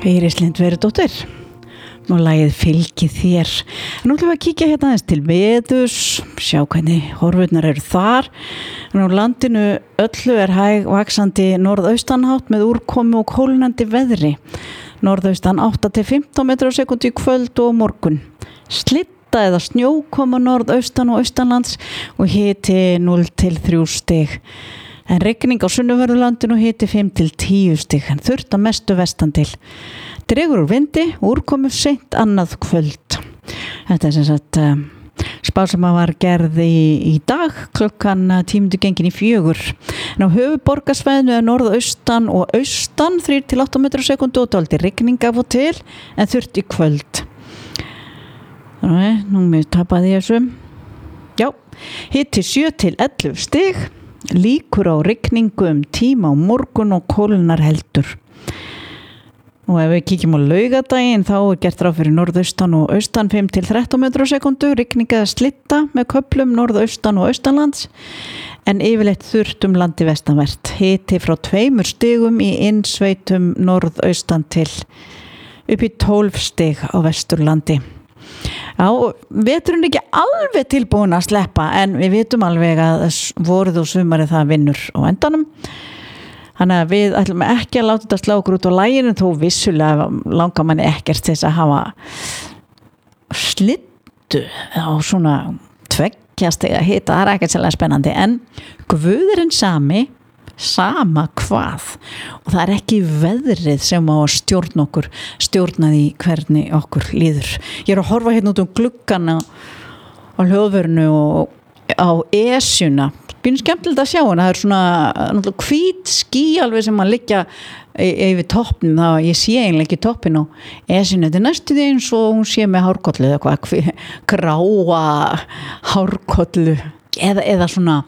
Íris Lind Veridóttir og lagið Fylgi þér. Nú ætlum við að kíkja hérna aðeins til veðurs, sjá hvernig horfurnar eru þar. Nú landinu öllu hæg vaxandi norðaustanátt með úrkomu og kólnandi veðri. Norðaustan 8-15 metrar á sekúndu í kvöld og morgun. Slitta eða snjókoma norðaustan og austanlands og hiti 0-3 stig. En rigning á sunnanverðu hiti 5-10 stig, en þurrt að mestu vestan til. Dregur úr vindi, úrkomu seint annað kvöld. Þetta sem sagt spá sem að var gerð í dag, klukkan 3:10. En á höfuðborgarsvæðinu norðaustan og austan 3-8 metrar á sekúndu og dálítil rigning af og til, en þurrt í kvöld. Nú mér tapaði þessu. Já, hiti 7-11 stig. Líkur á rigningu tíma á morgun og kólnar heldur. Og ef við kíkjum á laugardaginn þá gert ráð fyrir norðaustan og austan 5-13 metrar á sekúndu, rigning eða slitta með köflum norðaustan og austanlands, en yfirleitt þurrt landi vestanvert. Hiti frá 2 stigum í innsveitum norðaustan til upp í 12 stig á vesturlandi. Já, veturinn ekki alveg tilbúin að sleppa, en við vitum alveg að vorið og sumarið það vinnur á endanum. Þannig að við ætlum ekki að láta þetta slá okkur út á laginu, þó vissulega langar manni ekkert til þess að hafa slittu á svona 2 stiga hita, það ekkert sérlega spennandi, en Guðurinn sama hvað, og það ekki veðrið sem á að stjórna því hvernig okkur líður. Ég að horfa hérna út gluggan á hljóðverinu og á Esjuna. Býnum skemmtilegt að sjá hana, það svona hvít ský alveg sem að liggja yfir toppnum, þá ég sé eiginlega ekki toppin á Esjuna. Þetta næstu því eins og hún sé með hárkollu eða hvað, gráa hárkollu eða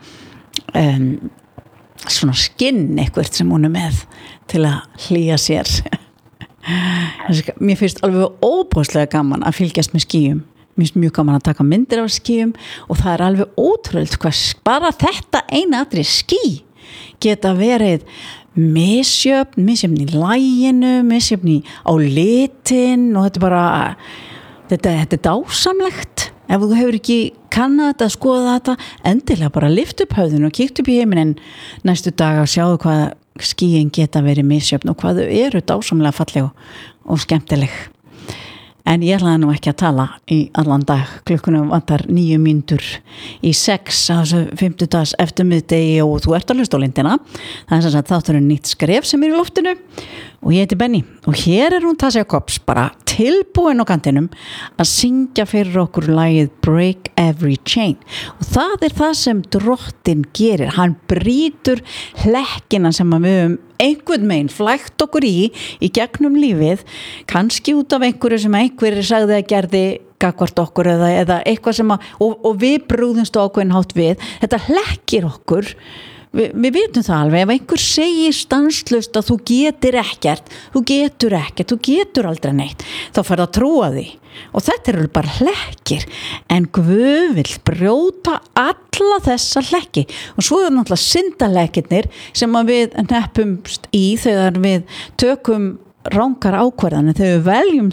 svona skinn eitthvað sem hún með til að hlýja sér. Mér finnst alveg óbúslega gaman að fylgjast með skýjum. Mér finnst mjög gaman að taka myndir af skýjum og það alveg ótrúlegt hvað bara þetta eina atriði ský geta verið misjöfn í laginu, misjöfn á litin, og þetta er dásamlegt. Ef þú hefur ekki kannað þetta, skoða þetta, endilega bara lyft upp höfðun og kíkt upp í heiminin næstu dag og sjáðu hvað skýin geta verið misjöfn og hvað þau eru dásamlega falleg og skemmtileg. En ég ætlaði nú ekki að tala í allan dag. Klukkunum vantar 5:09 á þessu 50 eftirmiðdegi og þú ert að hlusta á Lindina. Það sem sagt þátturinn Nýtt skref sem í loftinu og ég heiti Benni og hér hún Tasja Kops bara tilbúin á kantinum að syngja fyrir okkur lagið Break Every Chain, og það það sem Drottinn gerir. Hann brýtur hlekkina sem við höfum einhvern megin flækt okkur í gegnum lífið, kannski út af einhverju sem einhverju sagði að gerði gagnvart okkur eða eitthvað sem og við brúðumst á ákveðinn hátt við. Þetta hlekkir okkur. Við vitum það alveg, ef einhver segir stanslaust að þú getur ekkert, þú getur aldrei neitt, þá ferðu að trúa því. Og þetta eru bara hlekkir, en Guð vill brjóta alla þessa hlekki. Og svo náttúrulega syndalekkirnir sem að við hneppumst í þegar við tökum rangar ákvarðanir, þegar við veljum